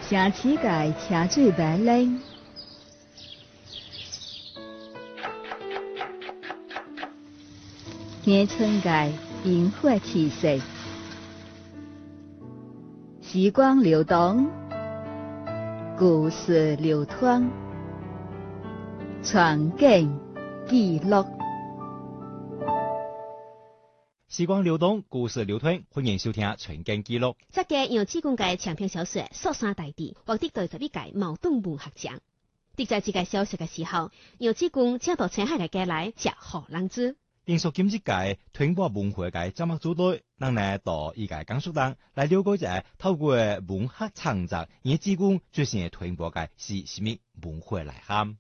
城市界车水马龙，乡村界萤火气息，时光流动，故事流淌，传景记录。 时光流动，故事流淌，欢迎收听《全景记录》。 这个杨子公界长篇小说《蜀山大地》获得第11届茅盾文学奖。在这届小说的时候，杨子公请到青海的家来写好人子。 连续今届传播文化界节目组队，咱来到一届讲述人来了解一下，透过文学创作，杨子公最新的传播界是什么文化内涵？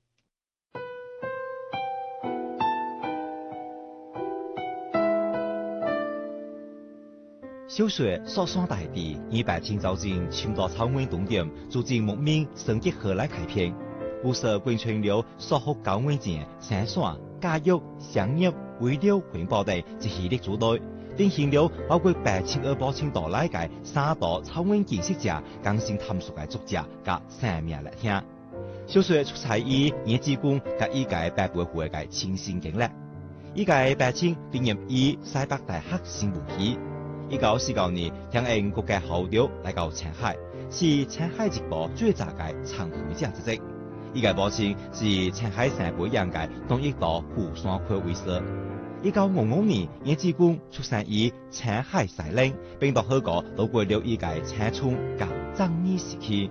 小说《蜀山大地》以白青走进青岛草原终点，逐渐莫名升级河来开篇。故事贯穿了蜀河高原前山山、嘉玉、湘玉、围柳、环保等一系列主题，展现了包括白青二宝青岛来嘅三大草原建设者、刚性探索嘅作者甲生命来听。小说出彩于杨子公甲一届白培会嘅亲身经历。一届白青毕业于西北大学新闻系。1949年，响应国家号召来到青海，是青海日报最早嘅参会者之一。一届报青是青海省培养嘅东一道虎山区卫视。1955年，杨子公出生于青海西宁，并到香港度过了一届青春甲藏医时期。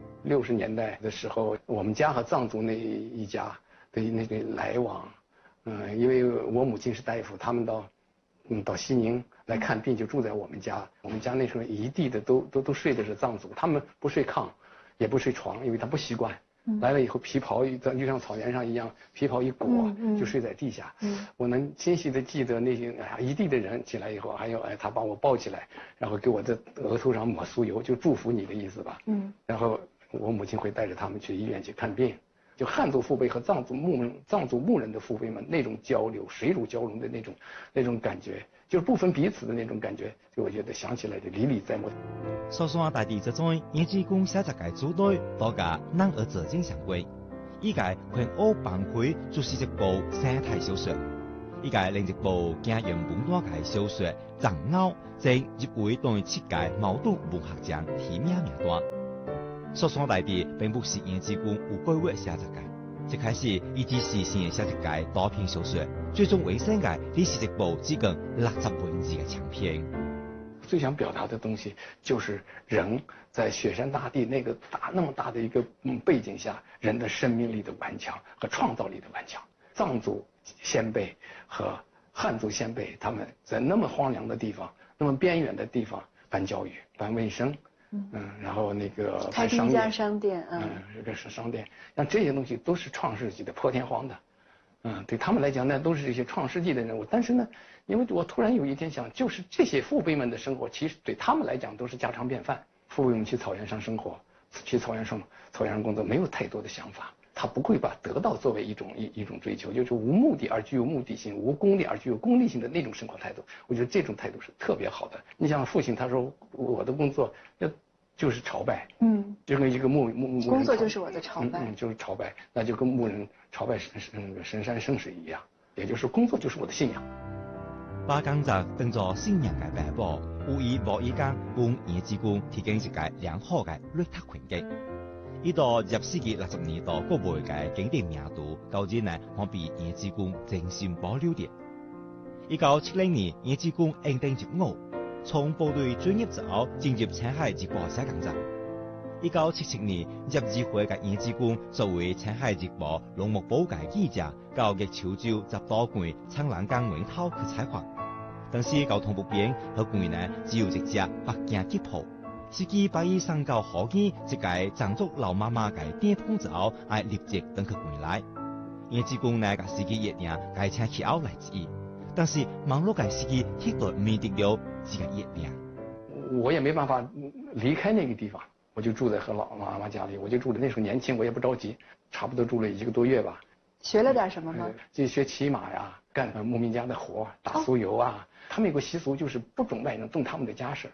60年代的时候，我们家和藏族那一家的那个来往，因为我母亲是大夫，他们到西宁来看病，就住在我们家。我们家那时候一地的都睡的是藏族，他们不睡炕，也不睡床，因为他不习惯。来了以后，皮袍就像草原上一样，皮袍一裹就睡在地下。我能清晰的记得那些一地的人起来以后，还有他把我抱起来，然后给我的额头上抹酥油，就祝福你的意思吧。然后我母亲会带着他们去医院去看病。就汉族父辈和藏族牧人的父辈们那种交流，水乳交融的那种感觉，就是不分彼此的那种感觉，就我觉得想起来就历历在目。 蜀山大地之中，杨子公写这个主队多甲男儿走进相关，一届昆欧帮会就是一部生态小说，一届另一部经营文化界小说《藏獒》正入围第7届茅盾文学奖提名名单。蜀山大地并不是杨子公有规划写这个，一开始伊只是先写一个短篇小说，最终完成的只是一部只共60文字的长篇。 最想表达的东西就是人在雪山大地那么大的一个背景下，人的生命力的顽强和创造力的顽强。藏族先辈和汉族先辈他们在那么荒凉的地方，那么边远的地方办教育、办卫生。然后那个开第一家商店， 这个是商店，像这些东西都是创世纪的、破天荒的，对他们来讲，那都是这些创世纪的人物。但是呢，因为我突然有一天想，就是这些父辈们的生活，其实对他们来讲都是家常便饭。父辈们去草原上生活，去草原上工作，没有太多的想法，他不会把得到作为一种追求，就是无目的而具有目的性，无功利而具有功利性的那种生活态度。我觉得这种态度是特别好的。你像父亲，他说我的工作就是朝拜，就跟一个牧人工作就是我的朝拜， 就是朝拜，那就跟牧人朝拜神山圣水一样，也就是工作就是我的信仰。 把工作当作信仰的摆布，有意无意间帮杨子公提供一个良好的阅读环境。伊到20世纪60年代国外嘅经典名著，到今呢还被杨子公精心保留着。1970年，杨子公应征入伍。从部队转业之后，进入青海日报写工作。1977年，入议会嘅杨子公作为青海日报农牧部嘅记者，到月球州十多县苍兰江源头去采访。当时交通不便，好贵呢只有一只北京吉普。司机把伊送到河边一个藏族老妈妈嘅店铺之后，爱立即等去回来。杨子公呢，甲司机约定该请去后来接。但是忙碌嘅司机铁到没得了这个约定。 我也没办法离开那个地方，我就住在和老妈妈家里。我就住的那时候年轻，我也不着急，差不多住了1个多月吧。 学了点什么吗？ 就学骑马呀，干牧民家的活，打酥油啊。他们有个习俗，就是不准外人动他们的家事。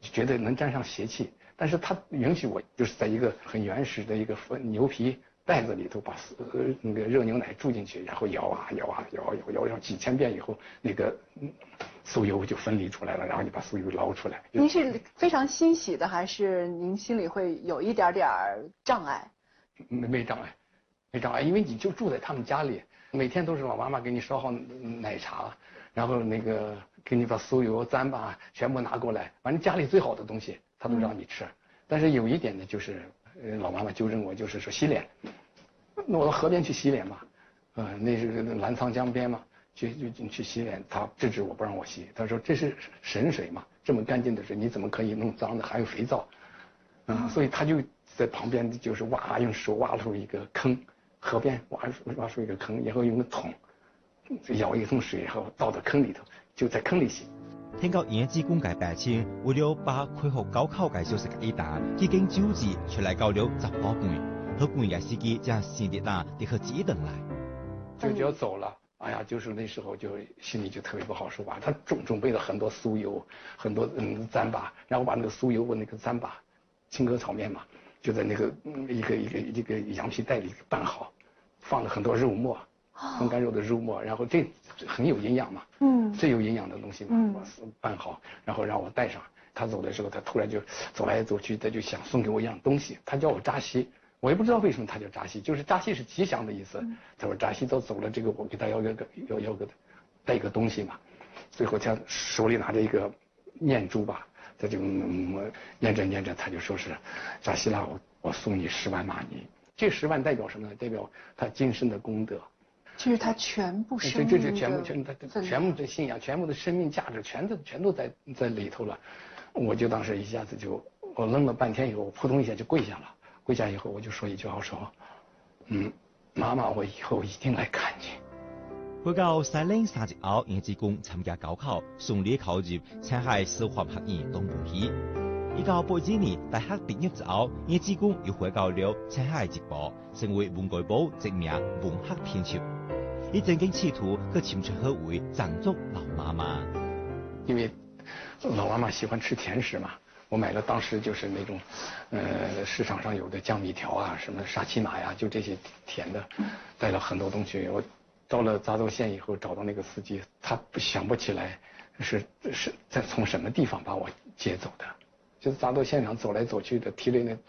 觉得能沾上邪气，但是他允许我就是在一个很原始的一个牛皮袋子里头把那个热牛奶注进去，然后摇几千遍以后，那个酥油就分离出来了，然后你把酥油捞出来。 您是非常欣喜的，还是您心里会有一点点障碍？ 没障碍，没障碍，因为你就住在他们家里，每天都是老妈妈给你烧好奶茶，然后那个给你把酥油、糌粑全部拿过来，反正家里最好的东西他都让你吃。但是有一点呢，就是老妈妈纠正我，就是说洗脸，那我到河边去洗脸嘛，那是澜沧江边嘛，去洗脸，他制止我不让我洗，他说这是神水嘛，这么干净的水你怎么可以弄脏的，还有肥皂，所以他就在旁边就是用手挖出一个坑，河边挖出一个坑，然后用个桶舀一桶水，然后倒到坑里头，就在坑里洗。 聽講楊子公嘅病情，為了把開學高考嘅消息一打，已經9字出來搞了10多半，好半嘅司機將先跌打跌去幾等來。 就要走了，哎呀，就是那時候就心裡就特別不好受吧。他準備了很多酥油，很多糌粑，然後把那個酥油和那個糌粑，青稞炒麵嘛，就在那個一個羊皮袋裡拌好，放了很多肉末。风干肉的肉末，然后这很有营养嘛，最有营养的东西嘛，拌好，然后让我带上。他走的时候，他突然就走来走去，他就想送给我一样东西，他叫我扎西，我也不知道为什么他叫扎西，就是扎西是吉祥的意思。他说扎西都走了，这个我给他要个带一个东西嘛。最后他手里拿着一个念珠吧，他就念着，他就说是扎西啦，我送你10万玛尼。这10万代表什么呢？代表他今生的功德。 这是他全部生命这是全部的信仰，全部的生命价值，全都在里头了。我就当时一下子我愣了半天以后，我扑通一下就跪下了。跪下以后，我就說一句話，我說，媽媽，我以後一定來看你。 回到西嶺3日後，楊子公參加高考，順利考入青海師範學院東部系。1982年大學畢業之後，楊子公又回到了青海直播，成為文匯報直名文學編輯。你曾經企圖去潛出去為藏族老媽媽， 因為老媽媽喜歡吃甜食嘛，我買了當時就是那種，市場上有的江米條啊，什麼沙琪瑪呀，就這些甜的，帶了很多東西。我到了匝州縣以後，找到那個司機，他想不起來是在從什麼地方把我接走的，就是匝州縣上走來走去的，提了那